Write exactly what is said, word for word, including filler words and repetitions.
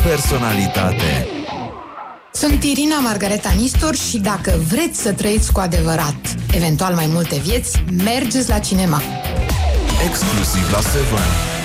personalitate. Sunt Irina Margareta Nistor și dacă vreți să trăiți cu adevărat, eventual mai multe vieți, mergeți la cinema. Exclusiv la Seven.